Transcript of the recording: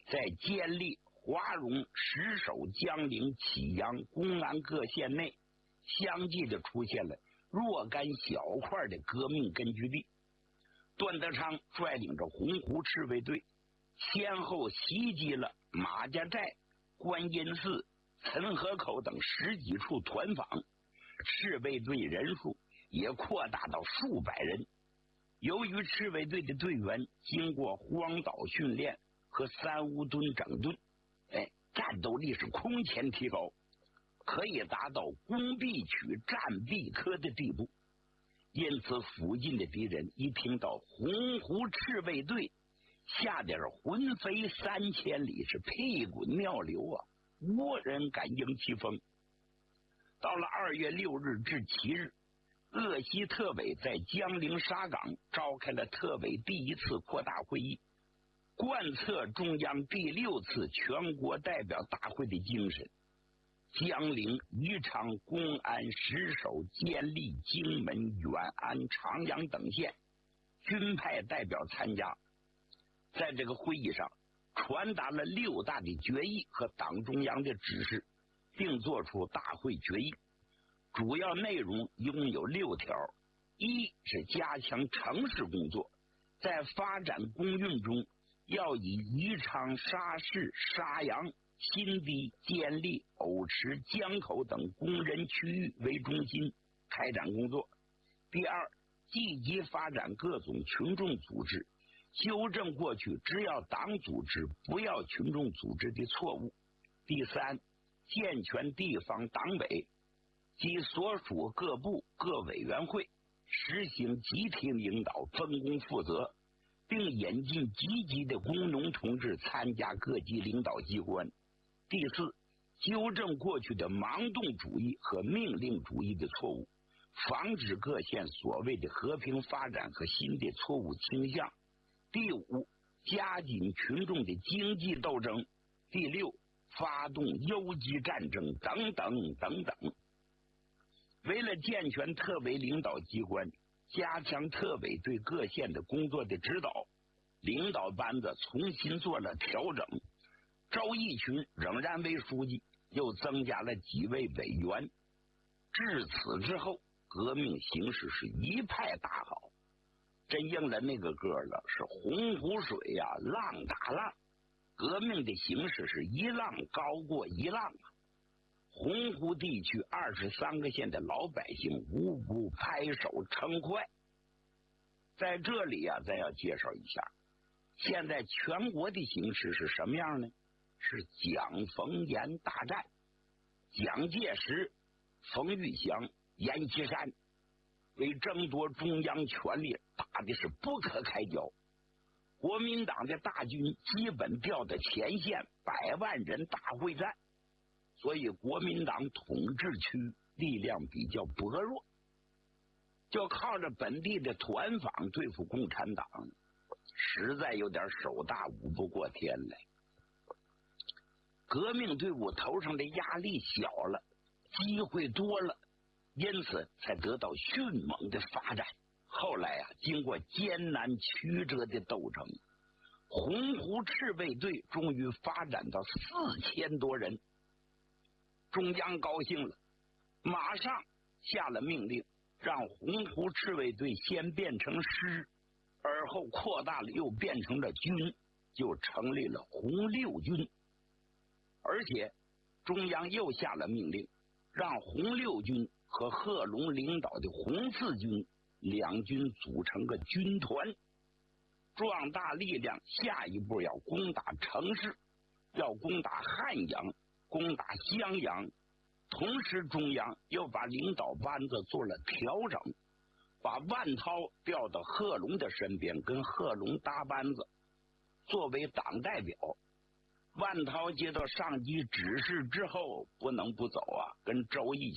在监利、华容、石首、江陵、启阳、公安各县内相继的出现了若干小块的革命根据地。段德昌率领着洪湖赤卫队先后袭击了马家寨、观音寺、岑河口等10几处团坊，赤卫队人数也扩大到数百人。由于赤卫队的队员经过荒岛训练和3乌墩整顿，战斗力是空前提高，可以达到攻必取、战必克的地步。因此附近的敌人一听到洪湖赤卫队，吓得是魂飞3000里，是屁滚尿流啊，无人敢应其风。到了2月6日至7日，鄂西特委在江陵沙港召开了特委第1次扩大会议，贯彻中央第6次全国代表大会的精神。江陵、宜昌、公安、石首、监利、荆门、远安、长阳等县均派代表参加，在这个会议上传达了6大的决议和党中央的指示，并作出大会决议。主要内容一共有6条。一是加强城市工作，在发展工运中要以宜昌、沙市、沙洋、新地、监利、藕池、江口等工人区域为中心开展工作。第二，积极发展各种群众组织，纠正过去只要党组织不要群众组织的错误。第三，健全地方党委及所属各部各委员会，实行集体领导、分工负责，并引进积极的工农同志参加各级领导机关。第四，纠正过去的盲动主义和命令主义的错误，防止各县所谓的和平发展和新的错误倾向。第五，加紧群众的经济斗争。第六，发动游击战争等等等等。为了健全特委领导机关，加强特委对各县的工作的指导，领导班子重新做了调整。周逸群仍然为书记，又增加了几位委员。至此之后，革命形势是一派大好，真应了那个歌了，是洪湖水呀，浪打浪。革命的形势是一浪高过一浪啊！洪湖地区23个县的老百姓无不拍手称快。在这里啊，咱要介绍一下，现在全国的形势是什么样呢？是蒋冯阎大战，蒋介石、冯玉祥、阎锡山为争夺中央权力打的是不可开交。国民党的大军基本调到前线，100万人大会战，所以国民党统治区力量比较薄弱，就靠着本地的团坊对付共产党，实在有点手大舞不过天来。革命队伍头上的压力小了，机会多了，因此才得到迅猛的发展。后来啊，经过艰难曲折的斗争，洪湖赤卫队终于发展到4000多人。中央高兴了，马上下了命令，让洪湖赤卫队先变成师，而后扩大了又变成了军，就成立了红六军。而且中央又下了命令，让红六军和贺龙领导的红四军两军组成个军团，壮大力量。下一步要攻打城市，要攻打汉阳，攻打襄阳。同时中央又把领导班子做了调整，把万涛调到贺龙的身边，跟贺龙搭班子，作为党代表。万涛接到上级指示之后，不能不走啊，跟周逸